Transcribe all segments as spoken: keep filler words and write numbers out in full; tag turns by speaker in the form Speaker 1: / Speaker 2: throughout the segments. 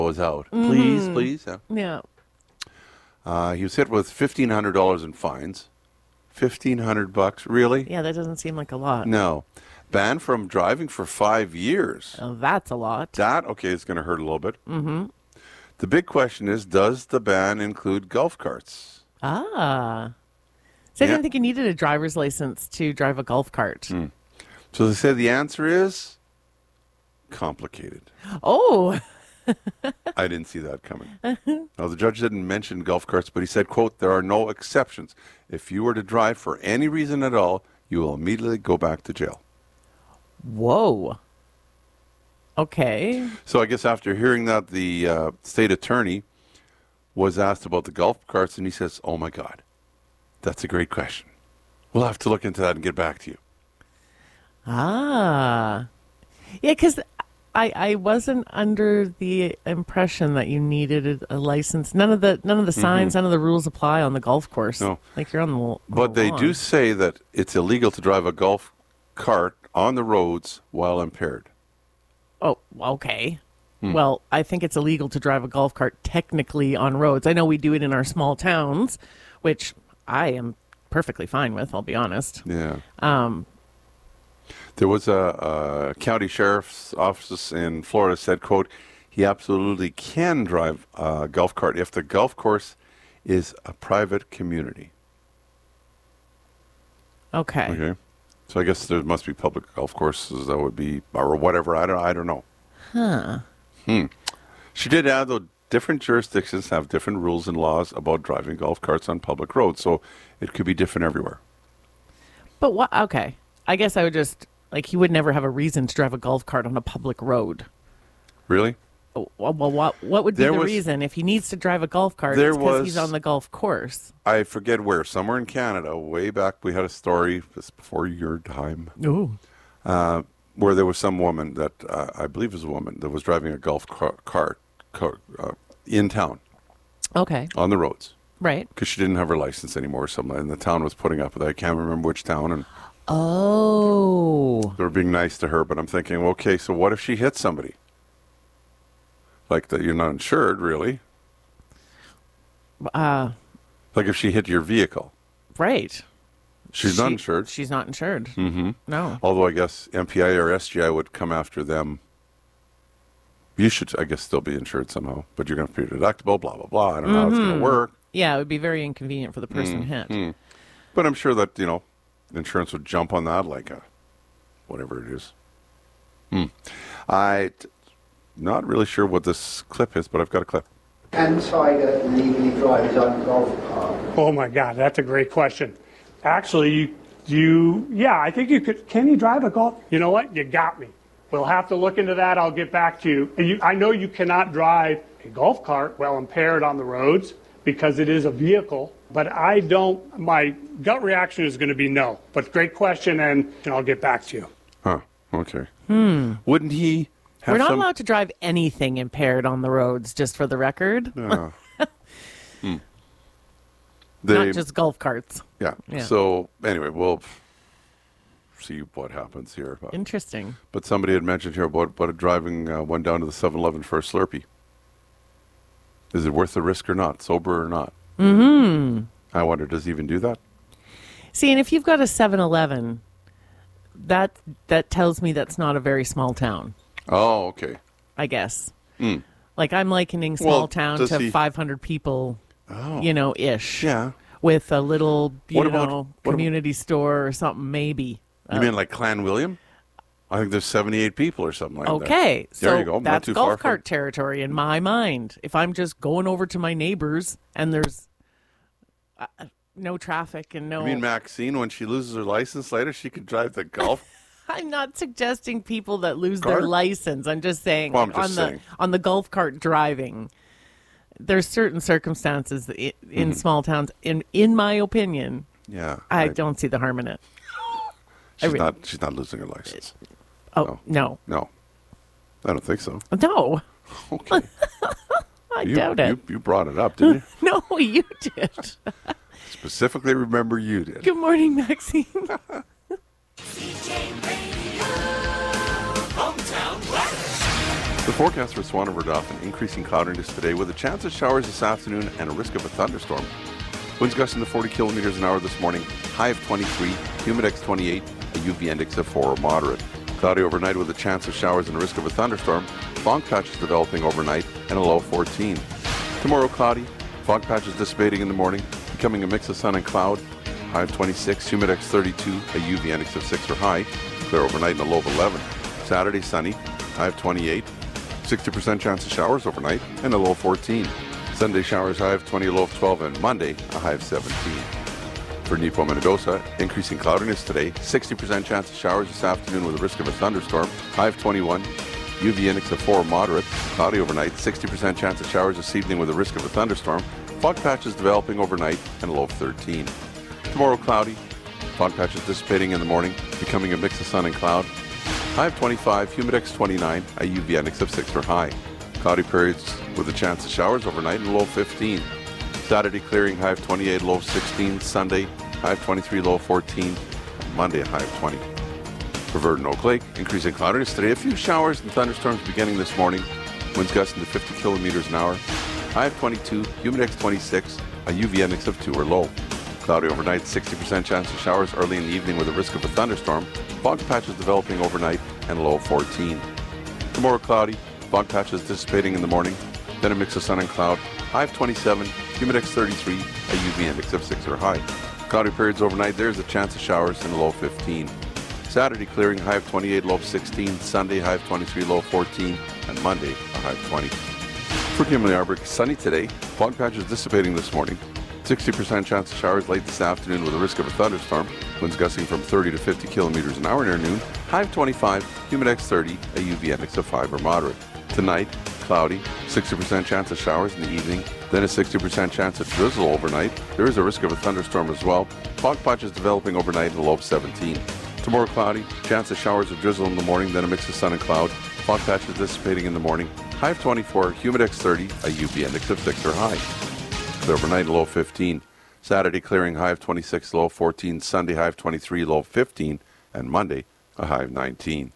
Speaker 1: was out.
Speaker 2: Mm-hmm.
Speaker 1: Please, please. Yeah.
Speaker 2: Yeah.
Speaker 1: Uh, he was hit with fifteen hundred dollars in fines. fifteen hundred bucks, really?
Speaker 2: Yeah, that doesn't seem like a lot.
Speaker 1: No. Banned from driving for five years.
Speaker 2: Oh, that's a lot.
Speaker 1: That, okay, it's going to hurt a little bit.
Speaker 2: Mm-hmm.
Speaker 1: The big question is, does the ban include golf carts?
Speaker 2: Ah. So I
Speaker 1: Yeah.
Speaker 2: didn't think you needed a driver's license to drive a golf cart.
Speaker 1: Mm. So they say the answer is complicated.
Speaker 2: Oh.
Speaker 1: I didn't see that coming. Now, the judge didn't mention golf carts, but he said, quote, there are no exceptions. If you were to drive for any reason at all, you will immediately go back to jail.
Speaker 2: Whoa. Okay.
Speaker 1: So I guess after hearing that, the uh, state attorney was asked about the golf carts, and he says, oh, my God, that's a great question. We'll have to look into that and get back to you.
Speaker 2: Ah. Yeah, because I, I wasn't under the impression that you needed a, a license. None of the none of the signs,
Speaker 1: Mm-hmm.
Speaker 2: none of the rules apply on the golf course.
Speaker 1: No.
Speaker 2: Like you're on the on
Speaker 1: But
Speaker 2: the
Speaker 1: they
Speaker 2: lawn.
Speaker 1: do say that it's illegal to drive a golf cart on the roads while impaired.
Speaker 2: Oh, okay.
Speaker 1: Hmm.
Speaker 2: Well, I think it's illegal to drive a golf cart technically on roads. I know we do it in our small towns, which I am perfectly fine with, I'll be honest.
Speaker 1: Yeah.
Speaker 2: Um,
Speaker 1: There was a, a county sheriff's office in Florida said, quote, he absolutely can drive a golf cart if the golf course is a private community.
Speaker 2: okay.
Speaker 1: Okay. So I guess there must be public golf courses that would be, or whatever. I don't, I don't know.
Speaker 2: Huh.
Speaker 1: Hmm. She did add, though, different jurisdictions have different rules and laws about driving golf carts on public roads. So it could be different everywhere.
Speaker 2: But what? Okay. I guess I would just, like, he would never have a reason to drive a golf cart on a public road.
Speaker 1: Really?
Speaker 2: Oh, Well, well, what what would be
Speaker 1: There
Speaker 2: the
Speaker 1: was-
Speaker 2: reason if he needs to drive a golf cart?
Speaker 1: There
Speaker 2: It's because
Speaker 1: was-
Speaker 2: he's on the golf course.
Speaker 1: I forget where, somewhere in Canada, way back, we had a story, this before your time,
Speaker 2: Ooh.
Speaker 1: uh, where there was some woman that, uh, I believe was a woman, that was driving a golf car- cart car, uh, in town,
Speaker 2: Okay.
Speaker 1: on the roads,
Speaker 2: Right.
Speaker 1: because she didn't have her license anymore or something, and the town was putting up with it. I can't remember which town, and
Speaker 2: Oh.
Speaker 1: they were being nice to her, but I'm thinking, okay, so what if she hits somebody? Like, that you're not insured, really.
Speaker 2: Uh,
Speaker 1: Like if she hit your vehicle.
Speaker 2: right.
Speaker 1: She's
Speaker 2: She-
Speaker 1: not insured.
Speaker 2: She's not insured.
Speaker 1: Mm-hmm.
Speaker 2: No.
Speaker 1: Although I guess M P I or S G I would come after them. You should, I guess, still be insured somehow, but you're going to pay your deductible, blah, blah, blah. I don't know how it's going to work.
Speaker 2: Yeah, it would be very inconvenient for the person hit.
Speaker 1: Mm. But I'm sure that, you know, insurance would jump on that like a, whatever it is. Hmm. I, t- not really sure what this clip is, but I've got a clip.
Speaker 3: Can Tiger legally drive his own golf cart?
Speaker 4: Oh my God, that's a great question. Actually, you, you, yeah, I think you could. Can you drive a golf? You know what? You got me. We'll have to look into that. I'll get back to you. And you I know you cannot drive a golf cart while impaired on the roads because it is a vehicle. But I don't. My gut reaction is going to be no. But great question, and, and I'll get back to you.
Speaker 1: Huh. Okay.
Speaker 2: Hmm.
Speaker 1: Wouldn't he have
Speaker 2: We're not
Speaker 1: some...
Speaker 2: allowed to drive anything impaired on the roads, just for the record.
Speaker 1: Yeah. Hmm.
Speaker 2: Not
Speaker 1: They-
Speaker 2: just golf carts.
Speaker 1: Yeah.
Speaker 2: Yeah.
Speaker 1: So anyway, we'll see what happens here. But,
Speaker 2: Interesting.
Speaker 1: but somebody had mentioned here about, about driving uh, one down to the seven eleven for a Slurpee. Is it worth the risk or not? Sober or not?
Speaker 2: Mm-hmm.
Speaker 1: I wonder, does he even do that?
Speaker 2: See, and if you've got a seven eleven, that that tells me that's not a very small town,
Speaker 1: Oh, okay.
Speaker 2: I guess.
Speaker 1: Mm.
Speaker 2: Like, I'm likening small
Speaker 1: Well,
Speaker 2: town
Speaker 1: does
Speaker 2: to
Speaker 1: he-
Speaker 2: five hundred people,
Speaker 1: Oh.
Speaker 2: you know, ish.
Speaker 1: Yeah.
Speaker 2: With a little, you
Speaker 1: What about-
Speaker 2: know,
Speaker 1: what about-
Speaker 2: community store or something, maybe.
Speaker 1: You
Speaker 2: Uh,
Speaker 1: mean like Clan William? I think there's seventy-eight people or something like that.
Speaker 2: Okay, so
Speaker 1: There you go. Not
Speaker 2: that's
Speaker 1: too far
Speaker 2: golf
Speaker 1: from-
Speaker 2: cart territory in my mind. If I'm just going over to my neighbors and there's uh, no traffic and no...
Speaker 1: You mean Maxine, when she loses her license later, she can drive the golf?
Speaker 2: I'm not suggesting people that lose their
Speaker 1: Cart?
Speaker 2: license. I'm just saying
Speaker 1: Well, I'm just
Speaker 2: on
Speaker 1: saying.
Speaker 2: the on the golf cart driving, there's certain circumstances i- in
Speaker 1: Mhm.
Speaker 2: small towns. In in my opinion,
Speaker 1: Yeah.
Speaker 2: I
Speaker 1: right.
Speaker 2: don't see the harm in it.
Speaker 1: She's
Speaker 2: re-
Speaker 1: not. She's not losing her license.
Speaker 2: Oh no,
Speaker 1: No, I don't think so.
Speaker 2: no,
Speaker 1: Okay.
Speaker 2: I
Speaker 1: you,
Speaker 2: doubt it.
Speaker 1: You, you brought it up, didn't you?
Speaker 2: No, you did.
Speaker 1: Specifically, remember you did.
Speaker 2: Good morning, Maxine.
Speaker 1: The The forecast for Swan River Dauphin, increasing cloudiness today with a chance of showers this afternoon and a risk of a thunderstorm. Winds gusting to forty kilometers an hour this morning, high of twenty-three, humidex twenty-eight, a U V index of four or moderate. Cloudy overnight with a chance of showers and a risk of a thunderstorm. Fog patches developing overnight and a low of fourteen. Tomorrow cloudy, fog patches dissipating in the morning, becoming a mix of sun and cloud. High of twenty-six, humidex thirty-two, a U V index of six or high. Clear overnight and a low of eleven. Saturday sunny, high of twenty-eight, sixty percent chance of showers overnight and a low of fourteen. Sunday showers, high of twenty, a low of twelve, and Monday a high of seventeen. For Nepo Minnedosa, increasing cloudiness today, sixty percent chance of showers this afternoon with a risk of a thunderstorm, high of twenty-one, U V index of four moderate, cloudy overnight, sixty percent chance of showers this evening with a risk of a thunderstorm, fog patches developing overnight and a low of thirteen. Tomorrow cloudy, fog patches dissipating in the morning, becoming a mix of sun and cloud, high of twenty-five, humidex twenty-nine, a U V index of six or high. Cloudy periods with a chance of showers overnight and a low of fifteen. Saturday clearing, high of twenty-eight, low of sixteen. Sunday, high of twenty-three, low of fourteen. And Monday, a high of twenty. For Verdon Oak Lake, increasing cloudiness today. A few showers and thunderstorms beginning this morning. Winds gusting to fifty kilometers an hour. High of twenty-two, humidex twenty-six, a U V index of two or low. Cloudy overnight, sixty percent chance of showers early in the evening with a risk of a thunderstorm. Fog patches developing overnight and a low of fourteen. Tomorrow cloudy, fog patches dissipating in the morning, then a mix of sun and cloud. High of twenty-seven, humidex thirty-three, a U V index of six or high. Cloudy periods overnight, there's a chance of showers and a low of fifteen. Saturday clearing, high of twenty-eight, low of sixteen. Sunday, high of twenty-three, low of fourteen. And Monday, a high of twenty. For Kimberley Arbor, sunny today, fog patches dissipating this morning. sixty percent chance of showers late this afternoon with a risk of a thunderstorm. Winds gusting from thirty to fifty kilometers an hour near noon. High of twenty-five, humidex thirty, a U V index of five or moderate. Tonight, cloudy, sixty percent chance of showers in the evening, then a sixty percent chance of drizzle overnight. There is a risk of a thunderstorm as well. Fog patches developing overnight in a low of seventeen. Tomorrow cloudy, chance of showers of drizzle in the morning, then a mix of sun and cloud. Fog patches dissipating in the morning. High of twenty-four, humidex thirty, a U V index of six or high. Clear overnight, low of fifteen. Saturday clearing, high of twenty-six, low of fourteen. Sunday, high of twenty-three, low of fifteen. And Monday, a high of nineteen.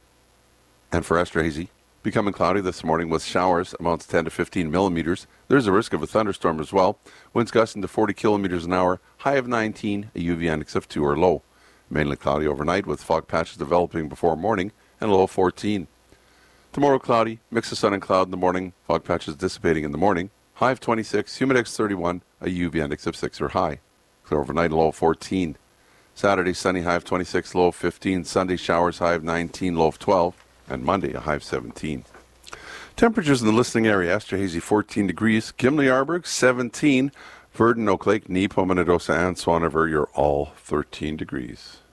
Speaker 1: And for Esterhazy, becoming cloudy this morning with showers, amounts ten to fifteen millimeters. There's a risk of a thunderstorm as well. Winds gusting to forty kilometers an hour. High of nineteen, a U V index of two or low. Mainly cloudy overnight with fog patches developing before morning and a low of fourteen. Tomorrow cloudy, mix of sun and cloud in the morning. Fog patches dissipating in the morning. High of twenty-six, humidex thirty-one, a U V index of six or high. Clear overnight, low of fourteen. Saturday sunny, high of twenty-six, low of fifteen. Sunday showers, high of nineteen, low of twelve. And Monday, a high of seventeen. Temperatures in the listening area, Esterhazy fourteen degrees, Kimberley Arborg seventeen, Verdon, Oak Lake, Nepo, Minnedosa, and Swan River, you're all thirteen degrees.